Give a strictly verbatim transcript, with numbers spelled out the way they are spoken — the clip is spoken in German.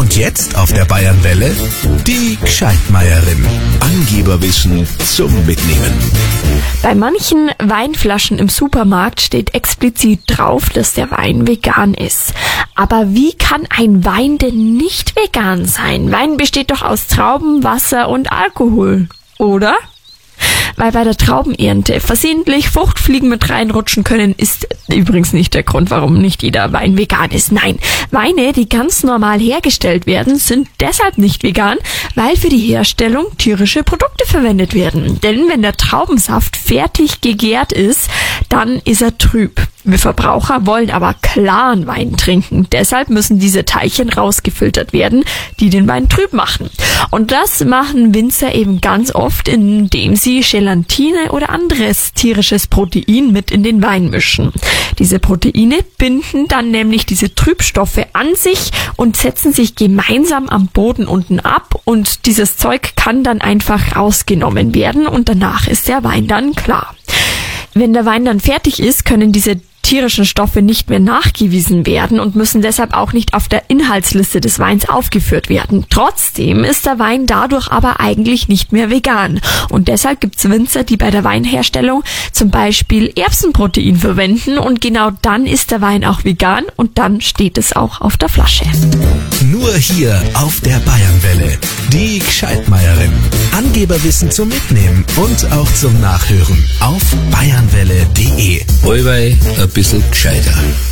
Und jetzt auf der Bayernwelle die Gescheitmeierin. Angeberwissen zum Mitnehmen. Bei manchen Weinflaschen im Supermarkt steht explizit drauf, dass der Wein vegan ist. Aber wie kann ein Wein denn nicht vegan sein? Wein besteht doch aus Trauben, Wasser und Alkohol, oder? Weil bei der Traubenernte versehentlich Fruchtfliegen mit reinrutschen können, ist übrigens nicht der Grund, warum nicht jeder Wein vegan ist. Nein, Weine, die ganz normal hergestellt werden, sind deshalb nicht vegan, weil für die Herstellung tierische Produkte verwendet werden. Denn wenn der Traubensaft fertig gegärt ist, dann ist er trüb. Wir Verbraucher wollen aber klaren Wein trinken. Deshalb müssen diese Teilchen rausgefiltert werden, die den Wein trüb machen. Und das machen Winzer eben ganz oft, indem sie Gelatine oder anderes tierisches Protein mit in den Wein mischen. Diese Proteine binden dann nämlich diese Trübstoffe an sich und setzen sich gemeinsam am Boden unten ab. Und dieses Zeug kann dann einfach rausgenommen werden und danach ist der Wein dann klar. Wenn der Wein dann fertig ist, können diese tierischen Stoffe nicht mehr nachgewiesen werden und müssen deshalb auch nicht auf der Inhaltsliste des Weins aufgeführt werden. Trotzdem ist der Wein dadurch aber eigentlich nicht mehr vegan. Und deshalb gibt's Winzer, die bei der Weinherstellung zum Beispiel Erbsenprotein verwenden und genau dann ist der Wein auch vegan und dann steht es auch auf der Flasche. Nur hier auf der Bayernwelle. Die Gescheitmeierin. Angeberwissen zum Mitnehmen und auch zum Nachhören auf bayernwelle punkt de. Allweil ein bisschen gescheiter.